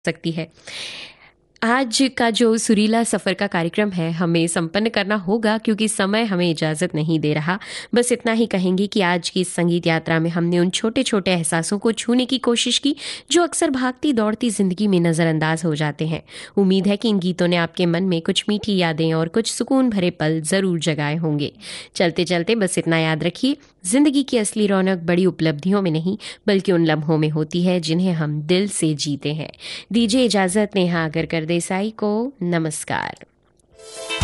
सकती है। आज का जो सुरीला सफ़र का कार्यक्रम है हमें संपन्न करना होगा क्योंकि समय हमें इजाज़त नहीं दे रहा। बस इतना ही कहेंगे कि आज की इस संगीत यात्रा में हमने उन छोटे छोटे एहसासों को छूने की कोशिश की जो अक्सर भागती दौड़ती ज़िंदगी में नज़रअंदाज हो जाते हैं। उम्मीद है कि इन गीतों ने आपके मन में कुछ मीठी यादें और कुछ सुकून भरे पल ज़रूर जगाए होंगे। चलते चलते बस इतना याद रखिए, ज़िंदगी की असली रौनक बड़ी उपलब्धियों में नहीं बल्कि उन लम्हों में होती है जिन्हें हम दिल से जीते हैं। दीजिए इजाज़त नेहा आगरकर देसाई को। नमस्कार।